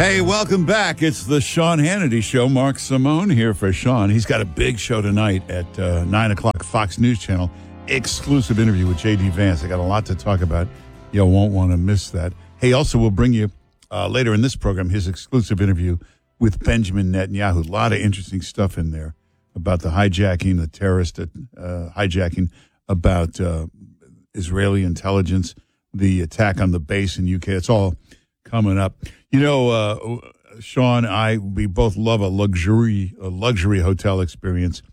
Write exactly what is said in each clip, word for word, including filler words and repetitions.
Hey, welcome back. It's the Sean Hannity Show. Mark Simone here for Sean. He's got a big show tonight at uh, nine o'clock, Fox News Channel. Exclusive interview with J D. Vance. I got a lot to talk about. You won't want to miss that. Hey, also, we'll bring you uh, later in this program his exclusive interview with Benjamin Netanyahu. A lot of interesting stuff in there about the hijacking, the terrorist uh, hijacking, about uh, Israeli intelligence, the attack on the base in U K. It's all coming up. You know, uh, Sean, I we both love a luxury a luxury hotel experience.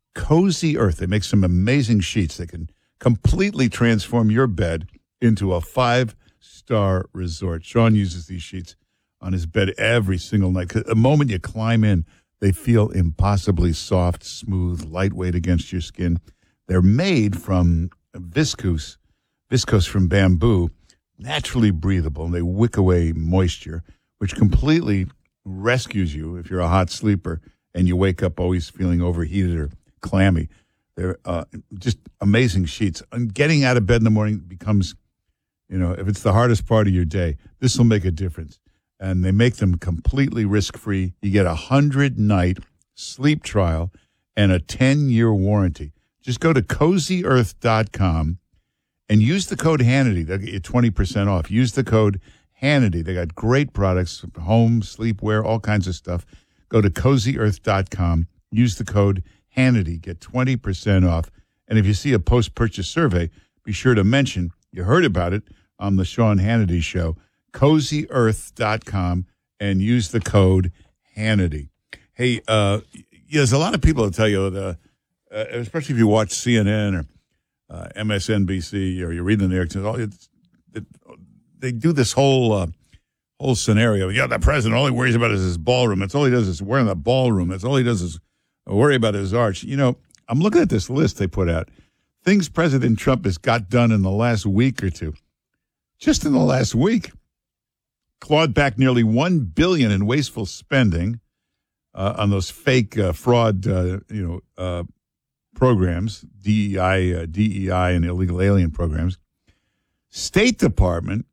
Cozy Earth. They make some amazing sheets that can completely transform your bed into a five-star resort. Sean uses these sheets on his bed every single night. The moment you climb in, they feel impossibly soft, smooth, lightweight against your skin. They're made from viscose, viscose from bamboo, naturally breathable, and they wick away moisture, which completely rescues you if you're a hot sleeper and you wake up always feeling overheated or clammy. They're uh, just amazing sheets. And getting out of bed in the morning becomes, you know, if it's the hardest part of your day, this will make a difference. And they make them completely risk-free. You get a hundred-night sleep trial and a ten-year warranty. Just go to cozy earth dot com and use the code Hannity. They'll get you twenty percent off. Use the code Hannity. They got great products, home, sleepwear, all kinds of stuff. Go to cozy earth dot com. Use the code Hannity. Get twenty percent off. And if you see a post-purchase survey, be sure to mention you heard about it on the Sean Hannity Show. cozy earth dot com and use the code Hannity. Hey, uh, there's a lot of people that tell you, the, uh, especially if you watch C N N or Uh, M S N B C, or you read the New York Times, it's, it, they do this whole uh, whole scenario. Yeah, the president, all he worries about is his ballroom. That's all he does is wear in the ballroom. That's all he does is worry about his arch. You know, I'm looking at this list they put out. Things President Trump has got done in the last week or two. Just in the last week, clawed back nearly one billion dollars in wasteful spending uh, on those fake uh, fraud, uh, you know, uh programs, D E I, uh, D E I, and illegal alien programs. State Department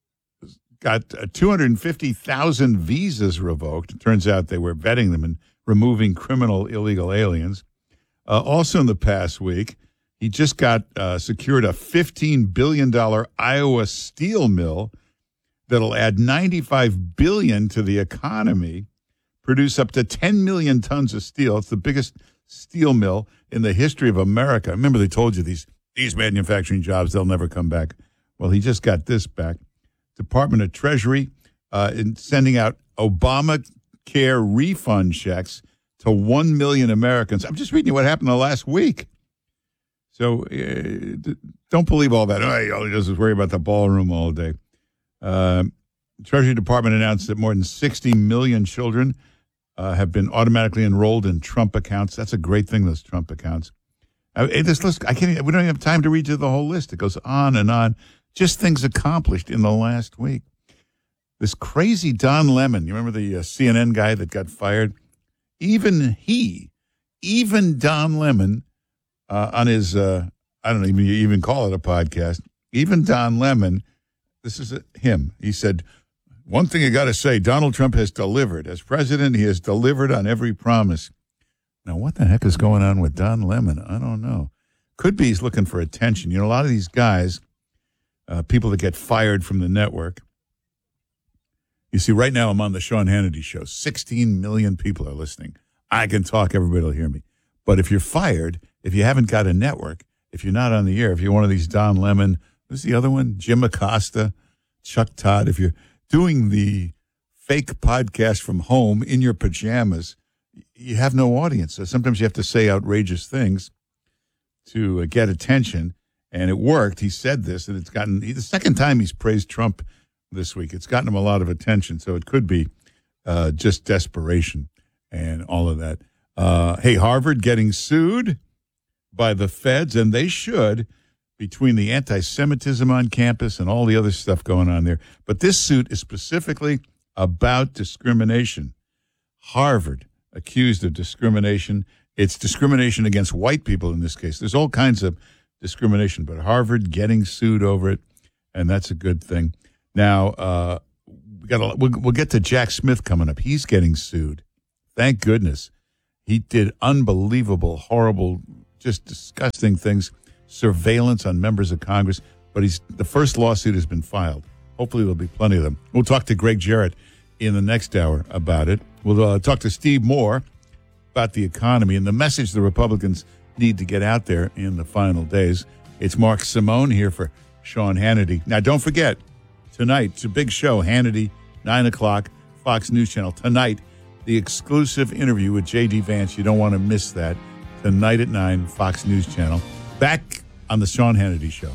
got uh, two hundred fifty thousand visas revoked. It turns out they were vetting them and removing criminal illegal aliens. Uh, also in the past week, he just got uh, secured a fifteen billion dollars Iowa steel mill that'll add ninety-five billion dollars to the economy, produce up to ten million tons of steel. It's the biggest steel mill in the history of America. Remember, they told you these these manufacturing jobs, they'll never come back. Well, he just got this back. Department of Treasury uh, in sending out Obamacare refund checks to one million Americans. I'm just reading you what happened the last week. So uh, don't believe all that. Oh, all he does is worry about the ballroom all day. Uh, Treasury Department announced that more than sixty million children Uh, have been automatically enrolled in Trump accounts. That's a great thing, those Trump accounts. Uh, this list, I can't. We don't even have time to read you the whole list. It goes on and on. Just things accomplished in the last week. This crazy Don Lemon, you remember the uh, C N N guy that got fired? Even he, even Don Lemon, uh, on his, uh, I don't even even call it a podcast. Even Don Lemon, this is a, him. He said, one thing you got to say, Donald Trump has delivered. As president, he has delivered on every promise. Now, what the heck is going on with Don Lemon? I don't know. Could be he's looking for attention. You know, a lot of these guys, uh, people that get fired from the network. You see, right now I'm on the Sean Hannity Show. sixteen million people are listening. I can talk. Everybody will hear me. But if you're fired, if you haven't got a network, if you're not on the air, if you're one of these Don Lemon, who's the other one? Jim Acosta, Chuck Todd, if you're doing the fake podcast from home in your pajamas, you have no audience. So sometimes you have to say outrageous things to uh, get attention, and it worked. He said this, and it's gotten the second time he's praised Trump this week. It's gotten him a lot of attention, so it could be uh, just desperation and all of that. Uh, hey, Harvard getting sued by the feds, and they should, between the anti-Semitism on campus and all the other stuff going on there. But this suit is specifically about discrimination. Harvard accused of discrimination. It's discrimination against white people in this case. There's all kinds of discrimination, but Harvard getting sued over it, and that's a good thing. Now, uh, we got a, we'll, we'll get to Jack Smith coming up. He's getting sued. Thank goodness. He did unbelievable, horrible, just disgusting things, surveillance on members of Congress. But he's the first lawsuit has been filed. Hopefully there'll be plenty of them. We'll talk to Greg Jarrett in the next hour about it. We'll uh, talk to Steve Moore about the economy and the message the Republicans need to get out there in the final days. It's Mark Simone here for Sean Hannity. Now, don't forget, tonight, it's a big show, Hannity, nine o'clock, Fox News Channel. Tonight, the exclusive interview with J D. Vance. You don't want to miss that. Tonight at nine, Fox News Channel. Back on the Sean Hannity Show.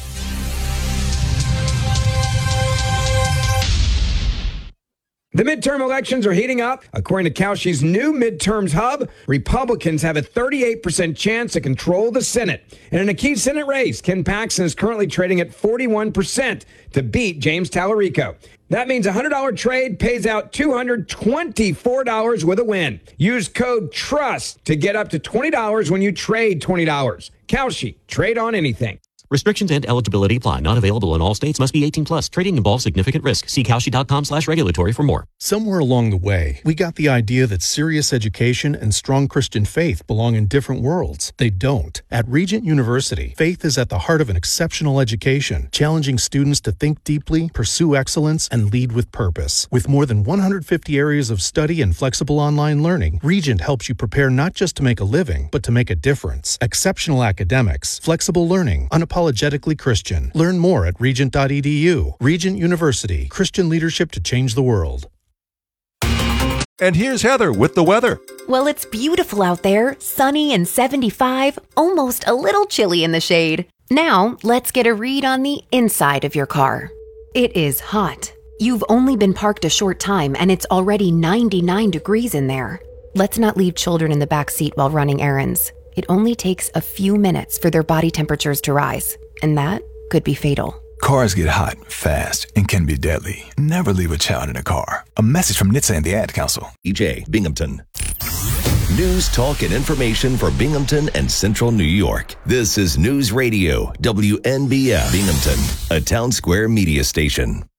The midterm elections are heating up. According to Kalshi's new midterms hub, Republicans have a thirty-eight percent chance to control the Senate. And in a key Senate race, Ken Paxton is currently trading at forty-one percent to beat James Tallarico. That means a one hundred dollars trade pays out two hundred twenty-four dollars with a win. Use code TRUST to get up to twenty dollars when you trade twenty dollars. Kalshi, trade on anything. Restrictions and eligibility apply. Not available in all states. Must be eighteen plus. Trading involves significant risk. See Kalshi.com slash regulatory for more. Somewhere along the way, we got the idea that serious education and strong Christian faith belong in different worlds. They don't. At Regent University, faith is at the heart of an exceptional education, challenging students to think deeply, pursue excellence, and lead with purpose. With more than one hundred fifty areas of study and flexible online learning, Regent helps you prepare not just to make a living, but to make a difference. Exceptional academics, flexible learning, unapologetically Christian. Learn more at regent dot e d u. Regent University, Christian leadership to change the world. And here's Heather with the weather. Well, it's beautiful out there, sunny and seventy-five, almost a little chilly in the shade. Now, let's get a read on the inside of your car. It is hot. You've only been parked a short time and it's already ninety-nine degrees in there. Let's not leave children in the back seat while running errands. It only takes a few minutes for their body temperatures to rise, and that could be fatal. Cars get hot, fast, and can be deadly. Never leave a child in a car. A message from N H T S A and the Ad Council. E J, Binghamton. News, talk, and information for Binghamton and Central New York. This is News Radio, W N B F, Binghamton, a Town Square media station.